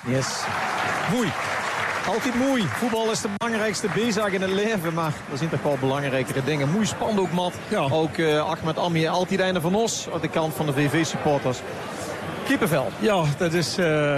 Yes. Mooi. Altijd mooi. Voetbal is de belangrijkste bezig in het leven. Maar er zijn toch wel belangrijkere dingen. Mooi spannend ook, Mat. Ja. Ook Ahmed Amie, altijd einde van ons. Aan de kant van de VV-supporters. Kippenvel. Ja, dat is...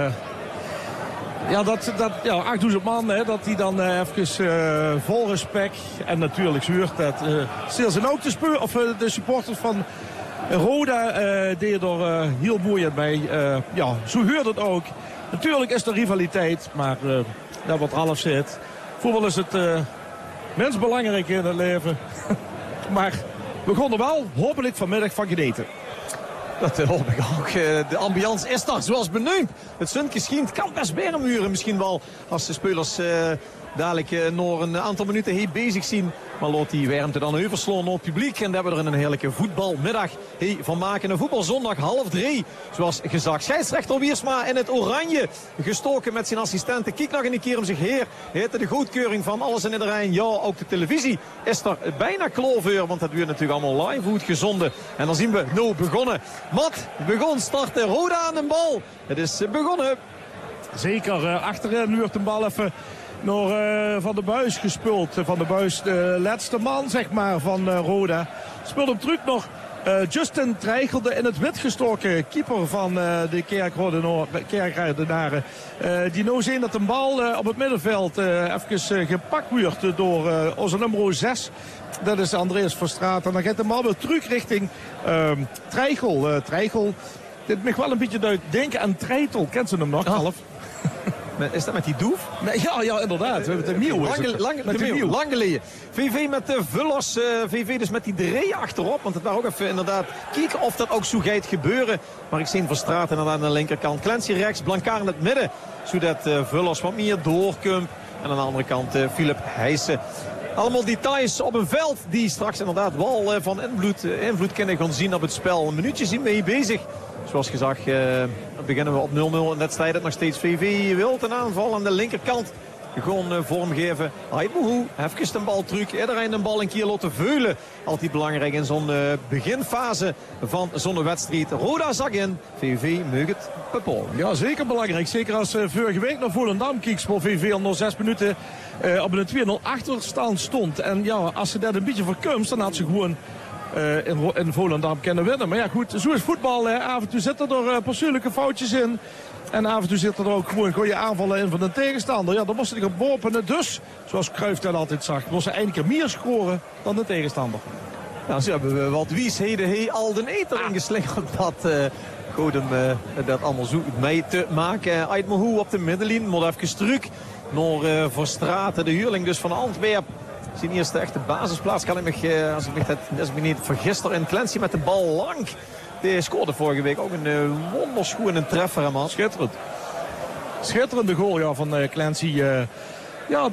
Ja, 8000 man, hè, dat die dan even vol respect. En natuurlijk zuurt dat. Stil zijn ook de supporters van Roda deden er heel mooi bij. Ja, zo gebeurt het ook. Natuurlijk is er rivaliteit, maar dat wat half zit. Voetbal is het mens belangrijk in het leven. Maar we konden wel hopelijk vanmiddag van genieten. Dat hoop ik ook. De ambiance is daar zoals benoemd. Het zonnetje schijnt, kan best bermuren misschien wel. Als de spelers dadelijk nog een aantal minuten hier bezig zien. Maar laat die warmte dan overslaan op het publiek. En dan hebben we er een heerlijke voetbalmiddag van maken. Een voetbalzondag 2:30. Zoals gezegd. Scheidsrechter Wiersma in het oranje. Gestoken met zijn assistenten. Kijk nog een keer om zich heen. Heette de goedkeuring van alles in iedereen. Ja, ook de televisie is er bijna klaar. Want dat wordt natuurlijk allemaal live goed gezonden. En dan zien we nou begonnen. Mat, begon, starten. Roda aan de bal. Het is begonnen. Zeker, achterin nu wordt de bal even naar Van der Buis gespeeld. Van der Buis, de laatste man zeg maar van Roda. Speelt hem terug nog Justin Treichelde in het wit gestoken keeper van de Kerkraidenaren. Die nou zien dat de bal op het middenveld even gepakt wordt door onze nummer 6. Dat is Andreas Verstraeten. En dan gaat de bal weer terug richting Treichel. Dit mag wel een beetje denken aan Treitel. Kent ze hem nog half? Is dat met die Doef? Nee, ja, inderdaad. We hebben het Miel. Lang geleden. VV met de Vullers. VV dus met die 3 achterop. Want het waren ook even inderdaad kijken of dat ook zo gaat gebeuren. Maar ik zie Verstraeten inderdaad aan de linkerkant. Clancy rechts, Blankaar in het midden. Zodat Vullers wat meer doorkomt. En aan de andere kant Philip Heijsen. Allemaal details op een veld die straks inderdaad wel van invloed kunnen gaan zien op het spel. Een minuutje zien we hier bezig. Zoals gezegd beginnen we op 0-0 en dat staat het nog steeds. VV wil een aanval aan de linkerkant. Gewoon vormgeven. Aitboehoe, even de bal terug. Iedereen een bal een keer laten veulen. Altijd belangrijk in zo'n beginfase van zo'n wedstrijd. Roda zag in. VV mag het bepalen. Ja, zeker belangrijk. Zeker als vorige week naar Volendam kieks. Voor VV al nog 6 minuten op een 2-0 achterstand stond. En ja, als ze dat een beetje verkumst, dan had ze gewoon in Volendam kunnen winnen. Maar ja goed, zo is voetbal. Af en toe zitten er persoonlijke foutjes in. En af en toe zitten er ook gewoon goede aanvallen in van de tegenstander. Ja, dan moest hij op worpen. Dus, zoals Cruijff dat altijd zag, moest hij eindelijk meer scoren dan de tegenstander. Nou, zo hebben we wat wiesheden al de eter ingeslingerd. Dat Godem dat allemaal zo mee te maken. Aitboehoe op de middenlijn. Moet even terug naar Verstraeten. De huurling dus van Antwerpen. Zijn eerste echte basisplaats kan ik me, als ik me niet vergis, in Clancy met de bal lang. Die scoorde vorige week ook een wonderschoen treffer, man. Schitterend. Schitterende goal ja, van Clancy. Ja,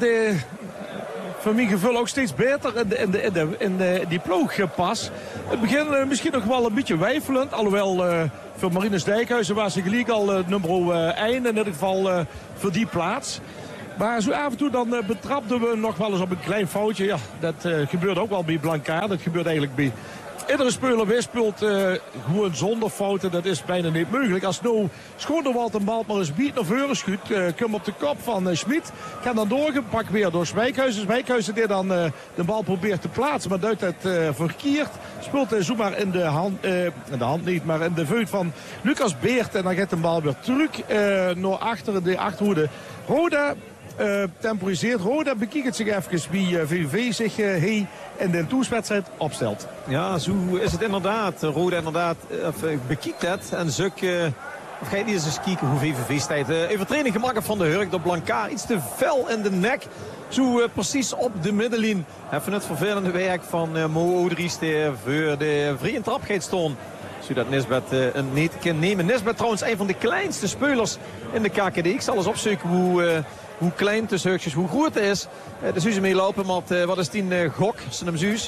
voor mijn gevoel ook steeds beter in die ploegpas. Het begint misschien nog wel een beetje weifelend. Alhoewel voor Marinus Dijkhuizen was ze gelijk al nummer 1 in ieder geval voor die plaats. Maar zo af en toe dan betrapten we nog wel eens op een klein foutje. Ja, dat gebeurt ook wel bij Blankaar. Dat gebeurt eigenlijk bij iedere speler weerspeelt gewoon zonder fouten. Dat is bijna niet mogelijk. Als nou Schonderwald een bal maar eens biedt naar voren schudt. Komt op de kop van Schmid. Gaat dan doorgepakt weer door Zwijkhuizen. Zwijkhuizen die dan de bal probeert te plaatsen. Maar duidt het verkeerd. Speelt hij zomaar in de hand niet. Maar in de veut van Lucas Beert. En dan gaat de bal weer terug naar achter in de achterhoede. Roda temporiseert. Roda bekijkt zich even wie VVV zich in de toerswedstrijd opstelt. Ja, zo is het inderdaad. Roda inderdaad bekijkt het. En Zuk, of ga je niet eens kijken hoe VVV staat. Even training gemaakt van de Hurk door Blankaar. Iets te fel in de nek. Zo precies op de middenlijn. Even het vervelende werk van Mo Odries. Voor de vrije trap gaat staan. Zodat Nisbet een niet kan nemen. Nisbet trouwens een van de kleinste spelers in de KKD. Ik zal eens opzoeken hoe klein tussen heukjes, hoe groot het is. De Suze meelopen, maar wat is die gok? Is het hem Suus?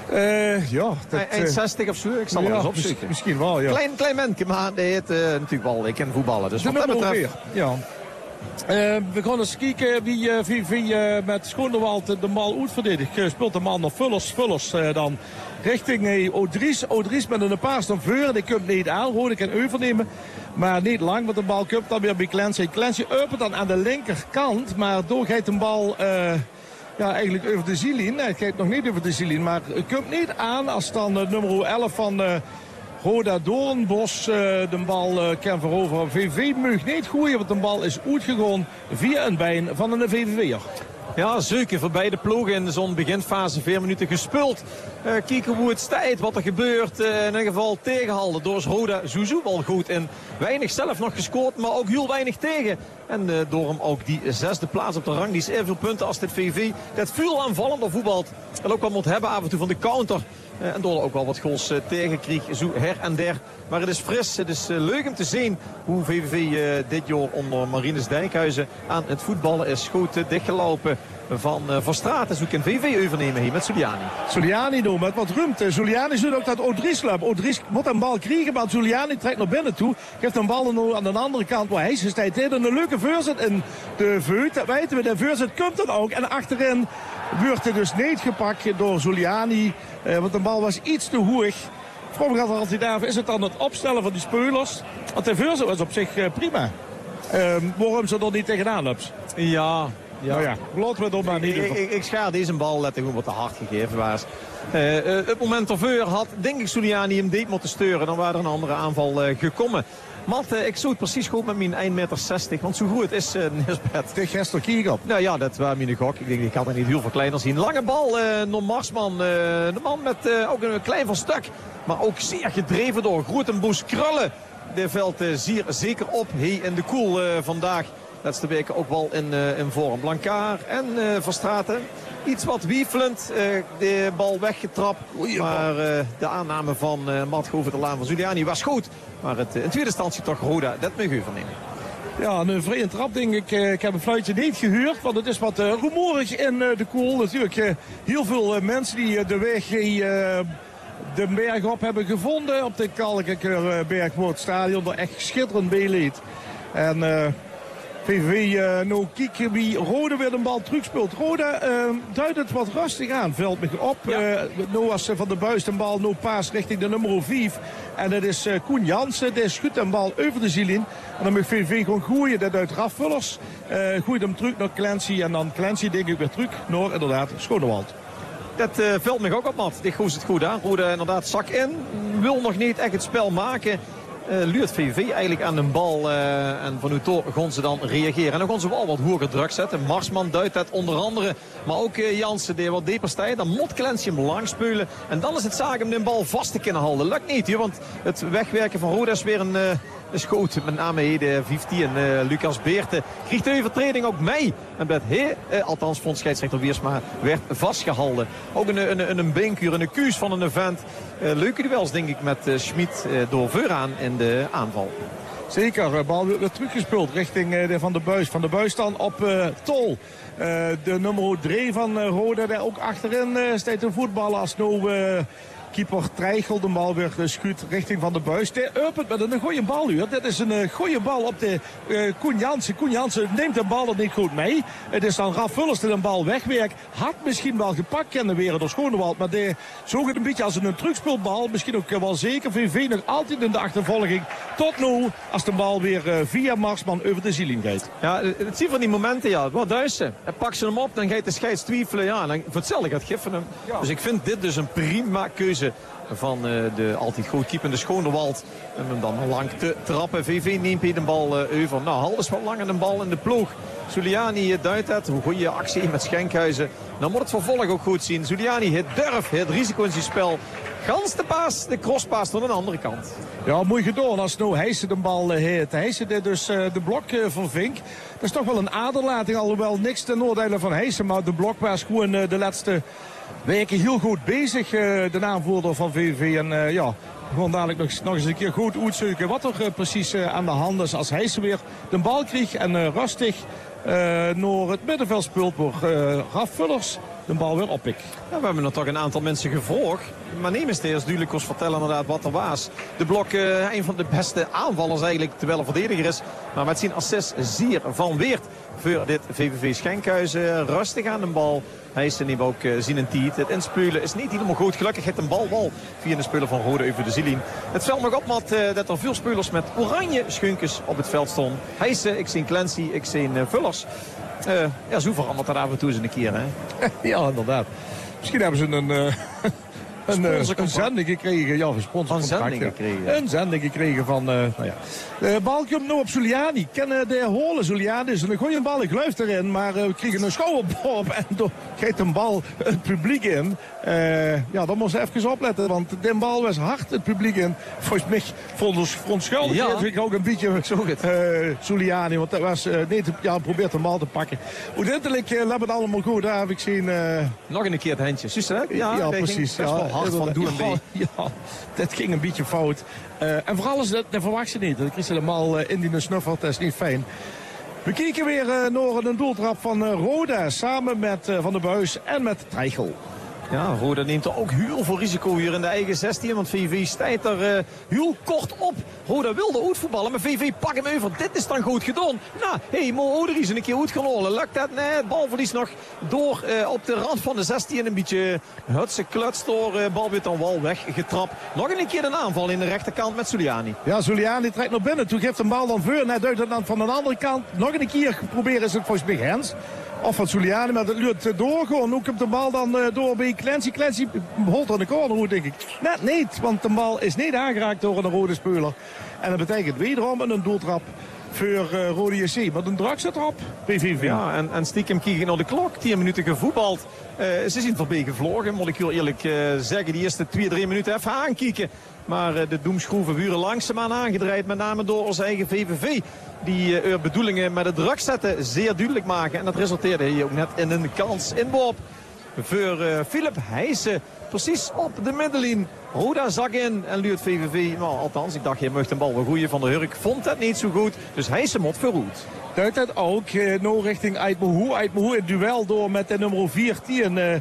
Ja. 1,60 of zo? Ik zal hem eens opzoeken. Misschien wel, ja. Klein mannetje, maar die heeft natuurlijk wel, ik ken voetballen. Dus wat dat betreft... Ja. We gaan eens kijken wie met Schoonewald de bal uitverdedigt. Speelt de man nog Vullers dan richting Odries met een paas naar voren. Die komt niet aan. Rode kan overnemen. Maar niet lang, want de bal komt dan weer bij Clancy. Clancy opent dan aan de linkerkant. Maar door gaat de bal eigenlijk over de zielin. Hij gaat nog niet over de zielin. Maar het komt niet aan als dan nummer 11 van Roda Doornbos de bal kan veroveren. VV mag niet gooien, want de bal is uitgegaan via een been van een VVV'er. Ja, zeker voor beide ploegen in zo'n beginfase. 4 minuten gespeeld. Kijken hoe het staat, wat er gebeurt. In ieder geval tegenhouden. Door Roda Zuzu wel goed in. Weinig zelf nog gescoord, maar ook heel weinig tegen. En door hem ook die 6e plaats op de rang. Die is evenveel punten als dit VV. Dat veel aanvallender voetbalt. En ook wel moet hebben af en toe van de counter. En door ook wel wat goals tegenkreeg, zo her en der. Maar het is fris, het is leuk om te zien hoe VVV dit jaar onder Marinus Dijkhuizen aan het voetballen is. Goed dichtgelopen van Verstraeten. Zo kan VV overnemen hier met Zuliani. Zuliani doen met wat ruimte. Zuliani doet ook dat Odries loopt. Odries moet een bal krijgen, maar Zuliani trekt naar binnen toe. Geeft een bal aan de andere kant waar hij staat. Hij een leuke voorzet in de Veut. Dat weten we, de voorzet komt dan ook. En achterin wordt hij dus niet gepakt door Zuliani. Want de bal was iets te hoog. Vroeger gaat er altijd af, is het dan het opstellen van die spelers? Want de voorzet was op zich prima. Waarom ze er niet tegenaan loopt? Ja. Nou ja, laten we het maar niet doen. Ik schaar deze bal let gewoon wat te hard gegeven was. Het moment ervoor had, denk ik, Zuliani hem deed moeten steuren. Dan waren er een andere aanval gekomen. Matt, ik zou het precies goed met mijn 1,60 meter. Want zo goed het is, Nisbet. Tegen gisteren kiek op. Nou ja, dat was mijn gok. Ik denk, ik had er niet heel veel kleiner zien. Lange bal door Marsman. De man met ook een klein verstuk. Maar ook zeer gedreven door Groetenboes Krullen. De veld zeker op. Hey, in de koel vandaag. Laatste weken ook wel in vorm. Blancard en Verstraeten. Iets wat wiefelend. De bal weggetrapt. Maar de aanname van Matt Govert-Laan van Zuliani was goed. Maar in tweede instantie toch Roda. Dat mag u vernemen. Ja, een vrije trap denk ik. Ik heb een fluitje niet gehuurd. Want het is wat rumoerig in de koel. Natuurlijk heel veel mensen die de weg de berg op hebben gevonden. Op de Kalkenberg Stadion. Er echt schitterend beeleed. En VVV nou kijken wie Roda weer een bal terugspeelt. Roda duidt het wat rustig aan. Valt me op. Ja. Nou als Van der Buis een bal paas richting de nummer 5. En dat is Koen Jansen. Die schudt een bal over de ziel in. En dan mag VVV gewoon gooien. Dat uit Rafvullers. Gooit hem terug naar Clancy. En dan Clancy denk ik weer terug naar inderdaad Schonewald. Dat valt me ook op, Matt. Dit goes het goed aan. Roda inderdaad zak in. Wil nog niet echt het spel maken. Luurt VV eigenlijk aan de bal en van Utor gaan ze dan reageren. En dan gaan ze wel wat hoger druk zetten. Marsman duidt dat onder andere. Maar ook Jansen die wat dieper staat. Dan moet Clancy hem lang spelen. En dan is het zaak om de bal vast te kunnen houden. Lukt niet hier, want het wegwerken van Roda is weer een schoot. Met name de 15 Lucas Beerte. Krijgt de overtreding ook mee. En werd althans vond scheidsrechter Wiersma werd vastgehouden. Ook een beenkuur, een kuus van een event. Leuke duels denk ik met Schmid door vooraan in de aanval. Zeker, bal weer teruggespeeld richting de Van der Buis. Van der Buis dan op Tol. De nummer 3 van Roda, daar ook achterin staat een voetballer als nou keeper Treichel de bal weer schudt richting Van der Buis. Die opent met een goede bal hier. Dit is een goede bal op de Koen Jansen. Koen Jansen neemt de bal er niet goed mee. Het is dan Rafvullers die de bal wegwerkt. Had misschien wel gepakt kunnen weer door Schonewald. Maar die zoog het een beetje als een terugspeelbal. Misschien ook wel zeker. VV nog altijd in de achtervolging. Tot nu als de bal weer via Marsman over de zielin gaat. Ja, het zien van die momenten, ja. Wat duizen. En pak ze hem op, dan gaat de scheids twijfelen. Ja, en dan voor hetzelfde gaat giffen hem. Ja. Dus ik vind dit dus een prima keuze van de altijd goed keepende Schonewald. En hem dan lang te trappen. VV neemt hier de bal over. Nou, Halders wat lang aan de bal in de ploeg. Zuliani duidt het. Hoe goede actie met Schenkhuizen. Dan moet het vervolg ook goed zien. Zuliani het durf, het risico in zijn spel. Gans de paas, de crosspaas van de andere kant. Ja, mooi gedaan als nou Heijsen de bal heeft. Heijsen dus de blok van Vink. Dat is toch wel een aderlating. Alhoewel niks ten oordele van Heijsen. Maar de blok was gewoon de laatste weken heel goed bezig. De aanvoerder van VVV. En ja, gewoon dadelijk nog eens een keer goed uitzoeken wat er precies aan de hand is. Als Heijsen weer de bal kreeg en rustig naar het middenveld speelt door Rafvullers. de bal weer oppikt. Ja, we hebben nog toch een aantal mensen gevraagd. Maar neem eens eerst duidelijk ons vertellen inderdaad wat er was. De Blok, een van de beste aanvallers eigenlijk, terwijl hij verdediger is. Maar met zijn assist zeer van Weert voor dit VVV Schenkhuizen. Rustig aan de bal. Hij is nu ook zien een tiet. Het inspelen is niet helemaal goed. Gelukkig heeft een bal wel via de speler van Rode over de zielin. Het valt nog op dat er veel spelers met oranje schunkjes op het veld stonden. Heijsen, ik zie Clancy, ik zie Vullers. Ja, zo verandert dat af en toe eens een keer, hè? Ja, inderdaad. Misschien hebben ze een zending gekregen. Ja, een zending gekregen. Een zending gekregen van, De bal komt nu op Zuliani. Kennen de holen Zuliani. Is een goede bal, ik geloof erin. Maar we kregen een schouderbop en dan geeft een bal het publiek in. Ja, dan moest je even opletten. Want de bal was hard het publiek in. Volgens mij verontschuldigd ik ook een beetje Zuliani. Want dat was probeert de bal te pakken. Uiteindelijk loopt het allemaal goed. Daar heb ik zien... Nog een keer het handje. Zus, hè? Ja, precies. Hard van doen ja, dat ging een beetje fout. En vooral is dat verwacht je niet. Dat Chris helemaal in die snuffelt, dat is niet fijn. We kijken weer naar een doeltrap van Roda samen met Van der Buis en met Treichel. Ja, Roda neemt er ook heel veel risico hier in de eigen 16. Want VV stijgt er heel kort op. Roda wilde uitvoetballen, maar VV pakt hem over. Dit is dan goed gedaan. Nou, Mo Oder is een keer goed genomen. Lukt dat? Nee, het balverlies nog door op de rand van de 16. Een beetje hutse kluts door. Bal wordt dan wel weggetrapt. Nog een keer een aanval in de rechterkant met Zuliani. Ja, Zuliani trekt naar binnen. Toen geeft de bal dan voor. Net uit dan van de andere kant. Nog een keer proberen is het volgens mij Hens. Of van Zuliani, maar dat lukt door. Gewoon. Hoe komt de bal dan door bij Clancy? Clancy holt aan de corner, denk ik. Net niet, want de bal is niet aangeraakt door een rode speler. En dat betekent wederom een doeltrap voor Rode JC. Maar een druk zit erop, PVV. Ja, en stiekem kijken naar de klok. 10 minuten gevoetbald. Ze zijn voorbij gevlogen, moet ik heel eerlijk zeggen. Die eerste 2-3 minuten even aankijken. Maar de doemschroeven wuren langzaamaan aangedraaid. Met name door ons eigen VVV. Die bedoelingen met het druk zetten zeer duidelijk maken. En dat resulteerde hier ook net in een kans inworp voor Philip Heijsen. Precies op de middenlijn. Roda zak in en luurt VVV. Nou, althans, ik dacht, je mocht een bal wel goeie. Van der Hurk vond het niet zo goed. Dus Heijsen moet verroet. Duidt dat ook nou richting Aitmahoe. Aitmahoe in duel door met de nummer 14.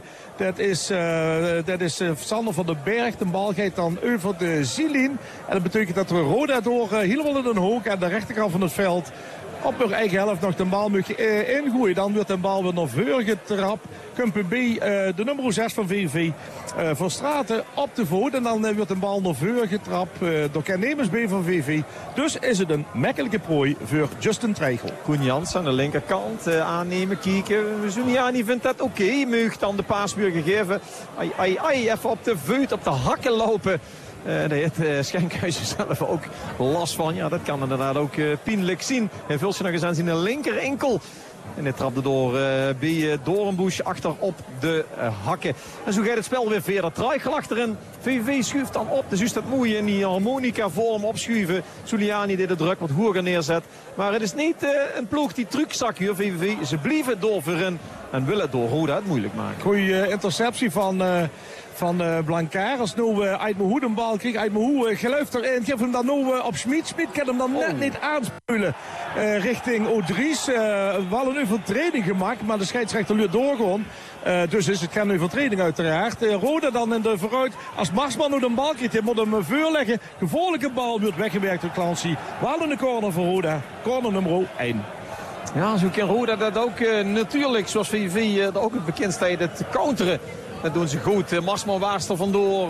Dat is Sander van den Berg. De bal gaat dan over de zielin. En dat betekent dat we Roda door helemaal in een hoek aan de rechterkant van het veld op hun eigen helft nog de bal mag ingooien. Dan wordt de bal weer naar voren getrapt. Kumpen B, de nummer 6 van VV, voor Straten op de voet. En dan wordt de bal naar voren getrapt door Ken Nemers B van VV. Dus is het een makkelijke prooi voor Justin Treichel. Koen Jans aan de linkerkant aannemen, kijken. Zuliani vindt dat oké. Meug dan de paasbuur gegeven. Even op de voet, op de hakken lopen. Daar heeft Schenkhuizen zelf ook last van. Ja, dat kan inderdaad ook pijnlijk zien. Hij vult ze nog eens aan zijn linker enkel. En hij trapte door B. Doornbusch achter op de hakken. En zo gaat het spel weer verder. Treichel achterin. VV schuift dan op. Dus is dat moeie in die harmonica vorm opschuiven. Zuliani deed de druk wat hoger neerzet. Maar het is niet een ploeg die truczak hier. VV, ze blijven doorveren en willen door Roda het moeilijk maken. Goeie interceptie van Blancard. Als nu Aitmahoe een bal kreeg. Aitmahoe geluift erin. Geef hem dan nu op Schmid. Schmid kan hem dan net niet aanspelen richting Odries. Wel een overtreding gemaakt. Maar de scheidsrechter luurt doorgaan. Dus is het geen overtreding uiteraard. Roda dan in de vooruit. Als Marsman nu de bal krijgt, hij moet hem voorleggen. Gevaarlijke bal wordt weggewerkt door Clancy. Wel in de corner voor Roda. Corner nummer 1. Ja, zo kan Roda dat ook natuurlijk, zoals VV ook het bekend staat, het counteren. Dat doen ze goed. Marsman waast er vandoor.